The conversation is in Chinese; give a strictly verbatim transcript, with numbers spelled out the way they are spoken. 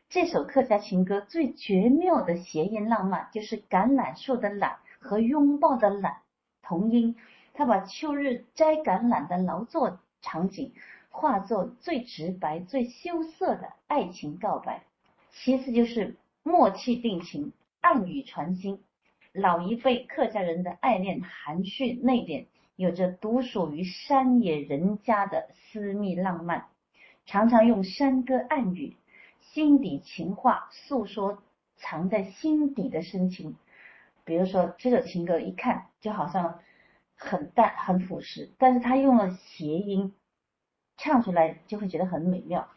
这首客家情歌最绝妙的谐音浪漫，就是橄榄树的榄和拥抱的榄同音，他把秋日摘橄榄的劳作场景化作最直白、最羞涩的爱情告白。其次就是默契定情，暗语传心。老一辈客家人的爱恋含蓄内敛，有着独属于山野人家的私密浪漫，常常用山歌暗语、心底情话诉说藏在心底的深情。比如说这首情歌一看就好像很淡很朴实，但是他用了谐音唱出来就会觉得很美妙。